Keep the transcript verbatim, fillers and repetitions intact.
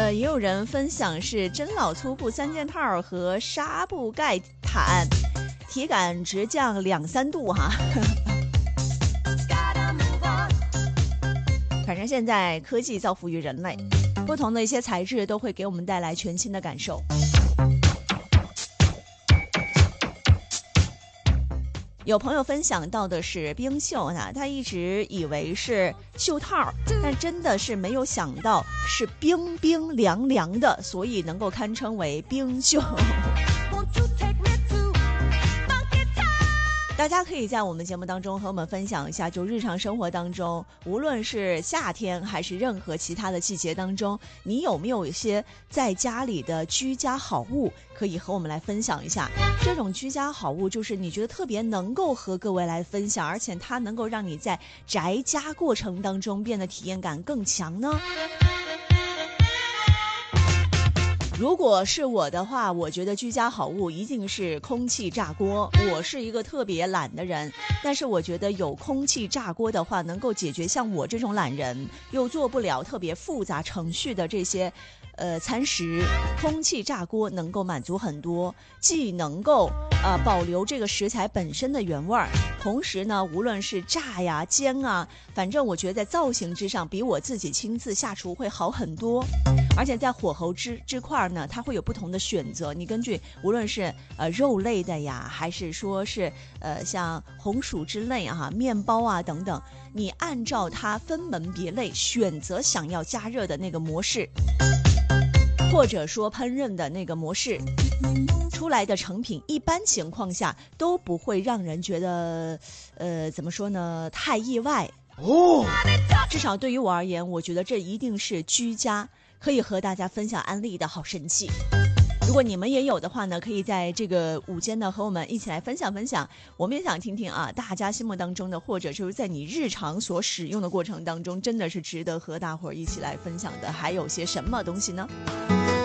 呃，也有人分享是真老粗布三件套和纱布盖毯，体感直降两三度哈。反正现在科技造福于人类，不同的一些材质都会给我们带来全新的感受。有朋友分享到的是冰袖呢，他一直以为是袖套，但真的是没有想到是冰冰凉凉的，所以能够堪称为冰袖。大家可以在我们节目当中和我们分享一下，就日常生活当中，无论是夏天还是任何其他的季节当中，你有没有一些在家里的居家好物可以和我们来分享一下。这种居家好物就是你觉得特别能够和各位来分享，而且它能够让你在宅家过程当中变得体验感更强呢？如果是我的话，我觉得居家好物一定是空气炸锅。我是一个特别懒的人，但是我觉得有空气炸锅的话，能够解决像我这种懒人又做不了特别复杂程序的这些呃餐食，空气炸锅能够满足很多，既能够呃保留这个食材本身的原味儿，同时呢，无论是炸呀、煎啊，反正我觉得在造型之上比我自己亲自下厨会好很多。而且在火候之之块呢，它会有不同的选择，你根据无论是呃肉类的呀，还是说是呃像红薯之类啊、面包啊等等，你按照它分门别类选择想要加热的那个模式，或者说烹饪的那个模式，出来的成品一般情况下都不会让人觉得呃怎么说呢，太意外哦。至少对于我而言，我觉得这一定是居家可以和大家分享安利的好神器。如果你们也有的话呢，可以在这个午间呢和我们一起来分享分享。我们也想听听啊，大家心目当中的，或者就是在你日常所使用的过程当中，真的是值得和大伙儿一起来分享的，还有些什么东西呢？